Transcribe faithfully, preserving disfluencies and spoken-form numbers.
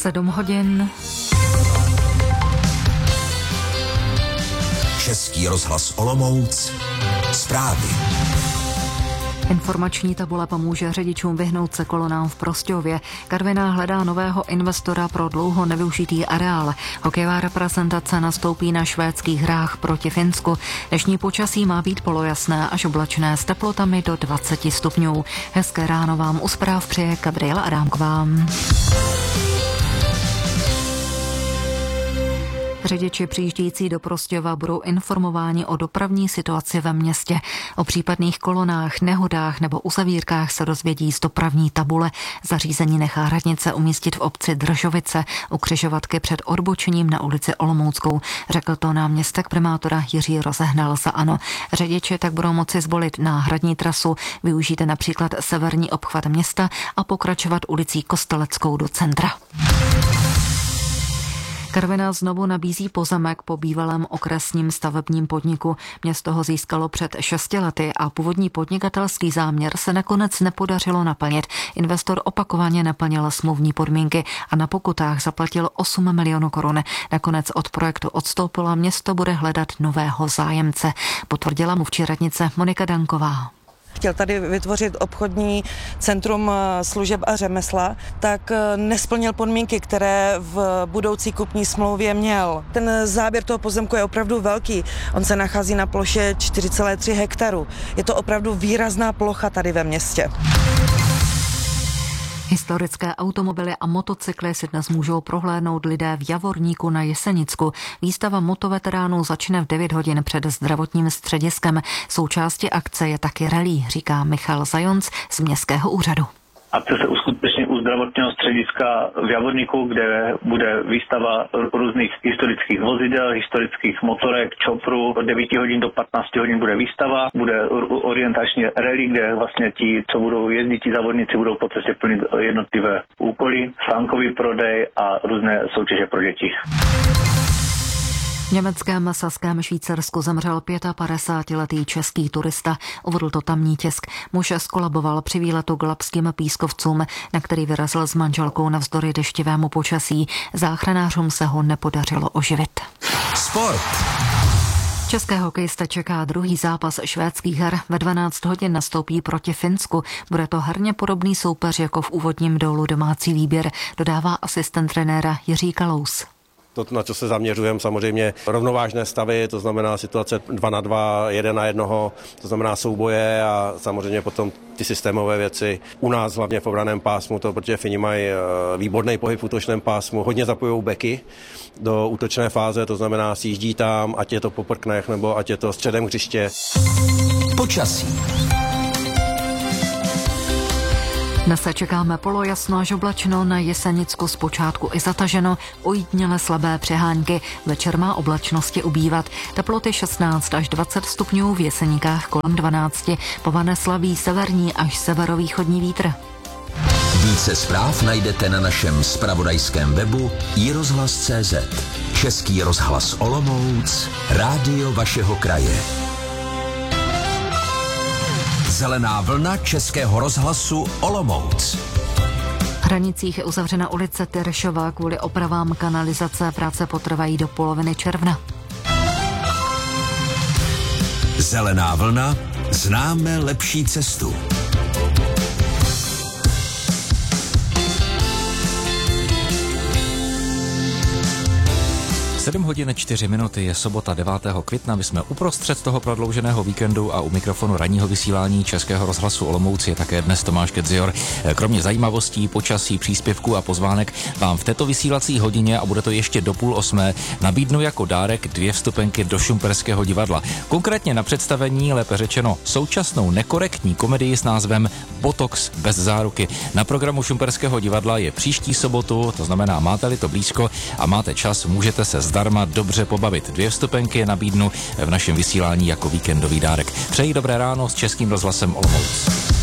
Sedm hodin. Český rozhlas Olomouc. Zprávy. Informační tabule pomůže řidičům vyhnout se kolonám v Prostějově. Karviná hledá nového investora pro dlouho nevyužitý areál. Hokejová reprezentace nastoupí na švédských hrách proti Finsku. Dnešní počasí má být polojasné až oblačné s teplotami do dvacet stupňů. Hezké ráno vám u zpráv přeje Gabriela Adámková. Řidiči přijíždějící do Prostějova budou informováni o dopravní situaci ve městě. O případných kolonách, nehodách nebo uzavírkách se dozvědí z dopravní tabule. Zařízení nechá radnice umístit v obci Držovice u křižovatky před odbočením na ulici Olomouckou. Řekl to náměstek primátora Jiří Rozehnal za ANO. Řidiči tak budou moci zvolit náhradní trasu, využít například severní obchvat města a pokračovat ulicí Kosteleckou do centra. Karviná znovu nabízí pozemek po bývalém okresním stavebním podniku. Město ho získalo před šesti lety a původní podnikatelský záměr se nakonec nepodařilo naplnit. Investor opakovaně naplnil smluvní podmínky a na pokutách zaplatil osm milionů korun. Nakonec od projektu odstoupilo a město bude hledat nového zájemce, potvrdila mluvčí radnice Monika Danková. Chtěl tady vytvořit obchodní centrum služeb a řemesla, tak nesplnil podmínky, které v budoucí kupní smlouvě měl. Ten záběr toho pozemku je opravdu velký. On se nachází na ploše čtyři celé tři hektaru. Je to opravdu výrazná plocha tady ve městě. Historické automobily a motocykly si dnes můžou prohlédnout lidé v Javorníku na Jesenicku. Výstava motoveteránů začne v devět hodin před zdravotním střediskem. Součástí akce je taky rally, říká Michal Zajonc z Městského úřadu. Akce se uskuteční u zdravotního střediska v Javorníku, kde bude výstava různých historických vozidel, historických motorek, čoprů. Od devíti hodin do patnácti hodin bude výstava, bude orientační rally, kde vlastně ti, co budou jezdit, ti závodníci budou po cestě plnit jednotlivé úkoly, sánkový prodej a různé soutěže pro děti. V německém Saském Švýcarsku zemřel pětapadesátiletý český turista, uvedl to tamní tisk. Muž skolaboval při výletu k Labským pískovcům, na který vyrazil s manželkou navzdory deštivému počasí. Záchranářům se ho nepodařilo oživit. Sport. České hokejista čeká druhý zápas švédských her. Ve dvanáct hodin nastoupí proti Finsku. Bude to herně podobný soupeř jako v úvodním dólu domácí výběr, dodává asistent trenéra Jiří Kalous. To, na co se zaměřujeme, samozřejmě rovnovážné stavy, to znamená situace dva na dva, jeden na jednoho, to znamená souboje a samozřejmě potom ty systémové věci. U nás hlavně v obraném pásmu, to, protože Fini mají výborný pohyb v útočném pásmu, hodně zapojou beky do útočné fáze, to znamená sjíždí tam, ať je to po prknech nebo ať je to středem hřiště. Počasí. Dnes se čekáme polojasno až oblačno, na Jesenicku zpočátku i zataženo, ojediněle slabé přehánky. Večer má oblačnosti ubývat. Teploty šestnáct až dvacet stupňů, v Jeseníkách kolem dvanáct. Povane slabý severní až severovýchodní vítr. Více zpráv najdete na našem zpravodajském webu i rozhlas tečka cé zet. Český rozhlas Olomouc, rádio vašeho kraje. Zelená vlna Českého rozhlasu Olomouc. V Hranicích je uzavřena ulice Tyršova kvůli opravám kanalizace. Práce potrvají do poloviny června. Zelená vlna, známe lepší cestu. sedm hodin čtyři minuty, je sobota devátého května, my jsme uprostřed toho prodlouženého víkendu a u mikrofonu ranního vysílání Českého rozhlasu Olomouc je také dnes Tomáš Kedzior. Kromě zajímavostí, počasí, příspěvků a pozvánek vám v této vysílací hodině, a bude to ještě do půl osmé, nabídnu jako dárek dvě vstupenky do Šumperského divadla. Konkrétně na představení, lépe řečeno současnou nekorektní komedii s názvem Botox bez záruky. Na programu Šumperského divadla je příští sobotu, to znamená, máte-li to blízko a máte čas, můžete se zdarma dobře pobavit. Dvě vstupenky nabídnu v našem vysílání jako víkendový dárek. Přeji dobré ráno s Českým rozhlasem Olomouc.